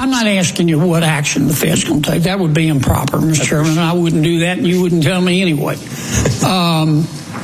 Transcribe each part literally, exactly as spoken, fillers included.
I'm not asking you what action the Fed's going to take. That would be improper, Mister Chairman. I wouldn't do that, and you wouldn't tell me anyway. Um,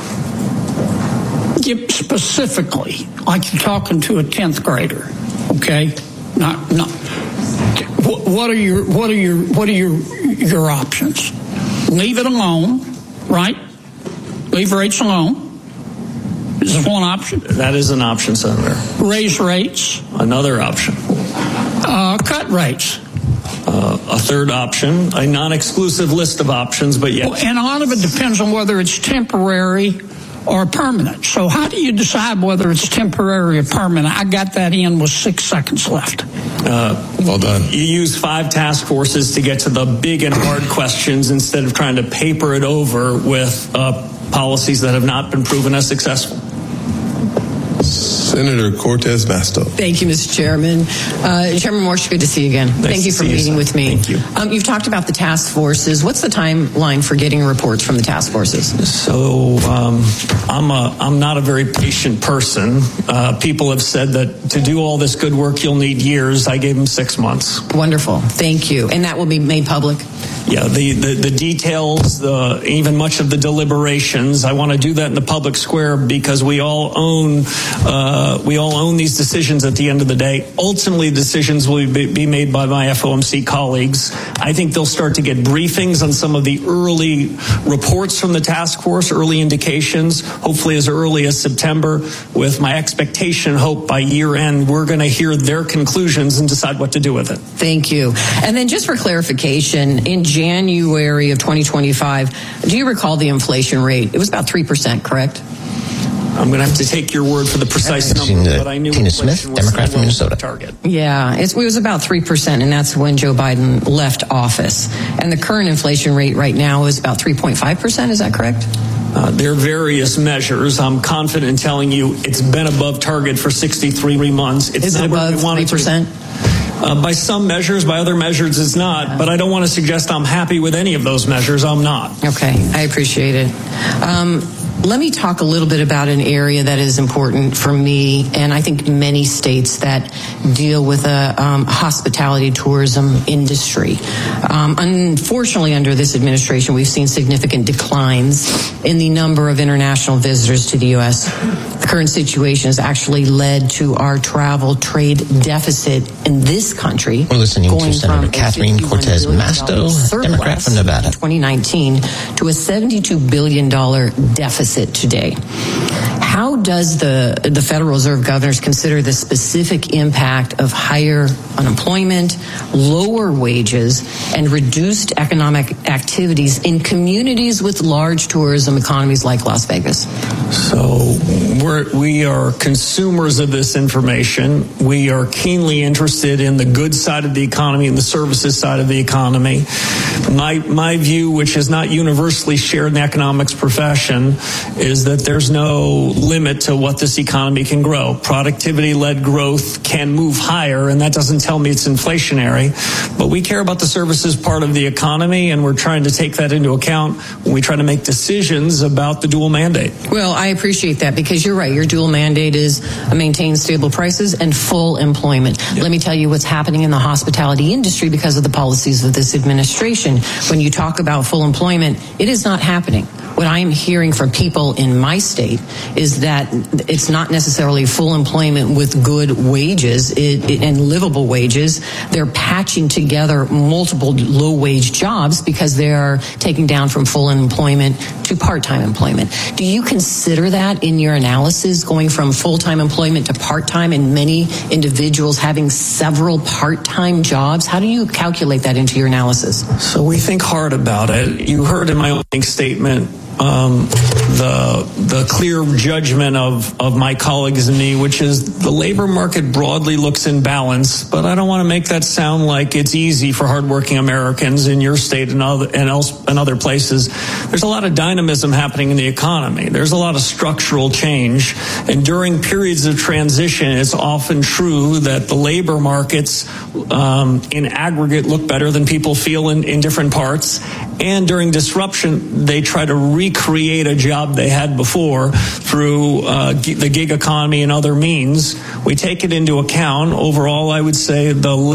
give specifically, like you're talking to a tenth grader, okay? Not, not. What, what are your, what are your, what are your, your options? Leave it alone, right? Leave rates alone. Is this one option? That is an option, Senator. Raise rates. Another option. Uh, cut rates. Uh, a third option. A non-exclusive list of options, but yes. Well, and a lot of it depends on whether it's temporary or permanent. So how do you decide whether it's temporary or permanent? I got that in with six seconds left. Uh, well done. You use five task forces to get to the big and hard questions instead of trying to paper it over with uh, policies that have not been proven as successful. Senator Cortez Masto. Thank you, Mister Chairman. Uh, Chairman Morse, good to see you again. Nice Thank you for you, meeting sir. with me. Thank you. Um, you've talked about the task forces. What's the timeline for getting reports from the task forces? So um, I'm a I'm not a very patient person. Uh, people have said that to do all this good work, you'll need years. I gave them six months. Wonderful. Thank you. And that will be made public? Yeah, the, the, the details, the, even much of the deliberations, I want to do that in the public square because we all own uh, we all own these decisions at the end of the day. Ultimately, decisions will be, be made by my F O M C colleagues. I think they'll start to get briefings on some of the early reports from the task force, early indications, hopefully as early as September, with my expectation, hope by year end, we're going to hear their conclusions and decide what to do with it. Thank you. And then just for clarification, in January of twenty twenty-five, do you recall the inflation rate? It was about three percent, correct? I'm going to have to take your word for the precise number, uh, but I knew Tina Smith, Democrat from Minnesota. Target. Yeah, it's, it was about three percent, and that's when Joe Biden left office. And the current inflation rate right now is about three point five percent, is that correct? Uh, there are various measures. I'm confident in telling you it's been above target for sixty-three months. It's is it above three percent? Uh, by some measures, by other measures, it's not. But I don't want to suggest I'm happy with any of those measures. I'm not. Okay, I appreciate it. Um, let me talk a little bit about an area that is important for me, and I think many states that deal with a um, hospitality tourism industry. Um, unfortunately, under this administration, we've seen significant declines in the number of international visitors to the U S. The current situation has actually led to our travel trade deficit in this country. We're listening to Senator Catherine Cortez Masto, Democrat from Nevada. twenty nineteen to a seventy-two billion dollars deficit today. How does the, the Federal Reserve governors consider the specific impact of higher unemployment, lower wages, and reduced economic activities in communities with large tourism economies like Las Vegas? So we're, we are consumers of this information. We are keenly interested in the good side of the economy and the services side of the economy. My, my view, which is not universally shared in the economics profession, is that there's no limit to what this economy can grow. Productivity-led growth can move higher, and that doesn't tell me it's inflationary. But we care about the services part of the economy, and we're trying to take that into account when we try to make decisions about the dual mandate. Well, I appreciate that because you're right. Your dual mandate is maintain stable prices and full employment. Yep. Let me tell you what's happening in the hospitality industry because of the policies of this administration. When you talk about full employment, it is not happening. What I'm hearing from people in my state is that it's not necessarily full employment with good wages it, it, and livable wages. They're patching together multiple low-wage jobs because they're taking down from full employment to part-time employment. Do you consider that in your analysis, going from full-time employment to part-time and many individuals having several part-time jobs? How do you calculate that into your analysis? So we think hard about it. You heard in my opening statement Um, the the clear judgment of, of my colleagues and me, which is the labor market broadly looks in balance, but I don't want to make that sound like it's easy for hardworking Americans in your state and other and else and other places. There's a lot of dynamism happening in the economy. There's a lot of structural change, and during periods of transition, it's often true that the labor markets um, in aggregate look better than people feel in, in different parts. And during disruption, they try to recreate a job they had before through uh, the gig economy and other means. We take it into account. Overall, I would say the